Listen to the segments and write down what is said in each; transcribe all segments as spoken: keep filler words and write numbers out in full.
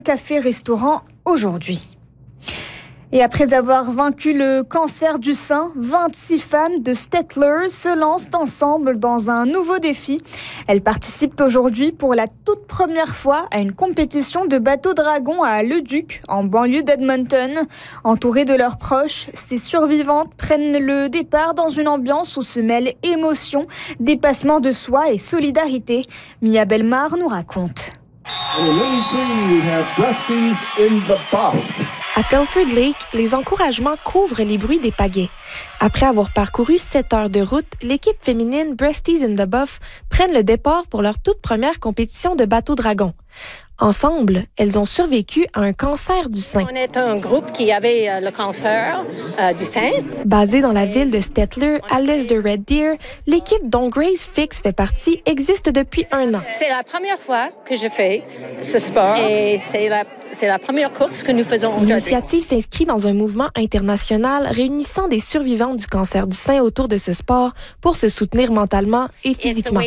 café-restaurant aujourd'hui. Et après avoir vaincu le cancer du sein, vingt-six femmes de Stettler se lancent ensemble dans un nouveau défi. Elles participent aujourd'hui pour la toute première fois à une compétition de bateau dragon à Leduc, en banlieue d'Edmonton. Entourées de leurs proches, ces survivantes prennent le départ dans une ambiance où se mêlent émotion, dépassement de soi et solidarité. Mia Bellemare nous raconte. À Telford Lake, les encouragements couvrent les bruits des pagaies. Après avoir parcouru sept heures de route, l'équipe féminine Breasties in the Buff prennent le départ pour leur toute première compétition de bateau dragon. Ensemble, elles ont survécu à un cancer du sein. On est un groupe qui avait euh, le cancer euh, du sein. Basée dans la ville de Stettler, à l'est de Red Deer, l'équipe dont Grace Fix fait partie existe depuis un an. C'est la première fois que je fais ce sport et c'est la C'est la première course que nous faisons aujourd'hui. L'initiative s'inscrit dans un mouvement international réunissant des survivants du cancer du sein autour de ce sport pour se soutenir mentalement et physiquement.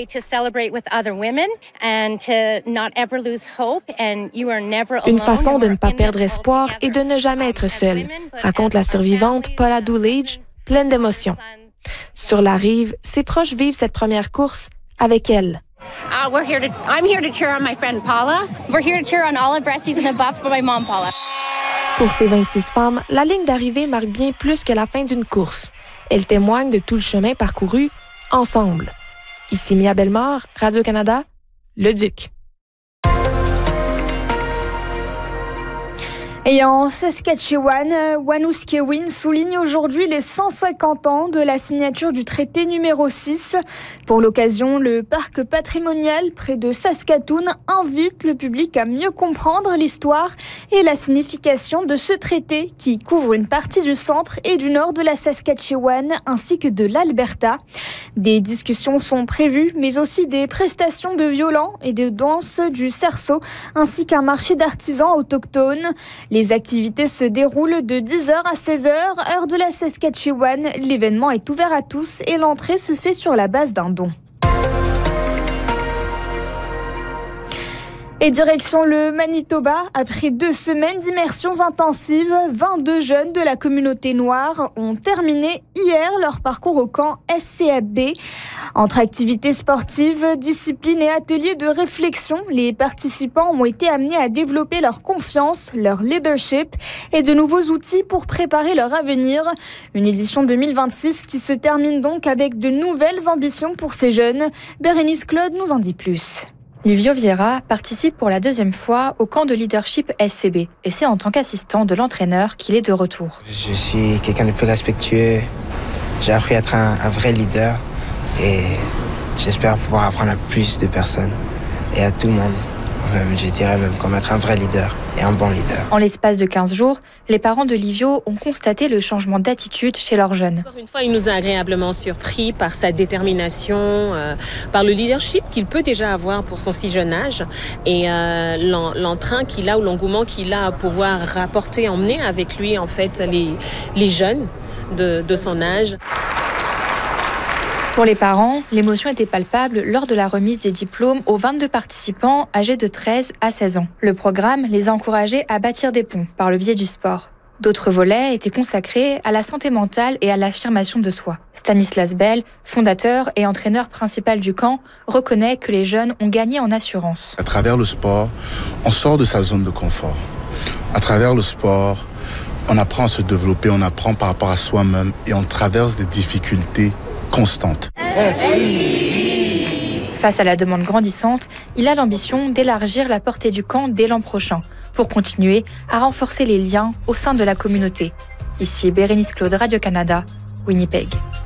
Une façon de ne pas perdre espoir et de ne jamais être seule, raconte la survivante Paula Doolage, pleine d'émotions. Sur la rive, ses proches vivent cette première course avec elle. Uh, we're here to, I'm here to cheer on my friend Paula. We're here to cheer on all of Breasties in the Buff, but my mom, Paula. Pour ces vingt-six femmes, la ligne d'arrivée marque bien plus que la fin d'une course. Elle témoigne de tout le chemin parcouru ensemble. Ici Mia Bellemare, Radio-Canada, Leduc. Et en Saskatchewan, Wanuskewin souligne aujourd'hui les cent cinquante ans de la signature du traité numéro six. Pour l'occasion, le parc patrimonial près de Saskatoon invite le public à mieux comprendre l'histoire et la signification de ce traité qui couvre une partie du centre et du nord de la Saskatchewan ainsi que de l'Alberta. Des discussions sont prévues, mais aussi des prestations de violon et de danse du cerceau ainsi qu'un marché d'artisans autochtones. Les activités se déroulent de dix heures à seize heures, heure de la Saskatchewan. L'événement est ouvert à tous et l'entrée se fait sur la base d'un don. Et direction le Manitoba, après deux semaines d'immersions intensives, vingt-deux jeunes de la communauté noire ont terminé hier leur parcours au camp S C F B. Entre activités sportives, disciplines et ateliers de réflexion, les participants ont été amenés à développer leur confiance, leur leadership et de nouveaux outils pour préparer leur avenir. Une édition deux mille vingt-six qui se termine donc avec de nouvelles ambitions pour ces jeunes. Bérénice Claude nous en dit plus. Livio Vieira participe pour la deuxième fois au camp de leadership S C B et c'est en tant qu'assistant de l'entraîneur qu'il est de retour. Je suis quelqu'un de plus respectueux, j'ai appris à être un, un vrai leader et j'espère pouvoir apprendre à plus de personnes et à tout le monde, même, je dirais même comme être un vrai leader et un bon leader. En l'espace de quinze jours, les parents de Livio ont constaté le changement d'attitude chez leurs jeunes. Encore une fois, il nous a agréablement surpris par sa détermination, euh, par le leadership qu'il peut déjà avoir pour son si jeune âge et euh, l'entrain qu'il a ou l'engouement qu'il a à pouvoir rapporter, emmener avec lui en fait les, les jeunes de, de son âge. Pour les parents, l'émotion était palpable lors de la remise des diplômes aux vingt-deux participants âgés de treize à seize ans. Le programme les a encouragés à bâtir des ponts par le biais du sport. D'autres volets étaient consacrés à la santé mentale et à l'affirmation de soi. Stanislas Bell, fondateur et entraîneur principal du camp, reconnaît que les jeunes ont gagné en assurance. À travers le sport, on sort de sa zone de confort. À travers le sport, on apprend à se développer, on apprend par rapport à soi-même et on traverse des difficultés constante. Face à la demande grandissante, il a l'ambition d'élargir la portée du camp dès l'an prochain pour continuer à renforcer les liens au sein de la communauté. Ici Bérénice Claude, Radio-Canada, Winnipeg.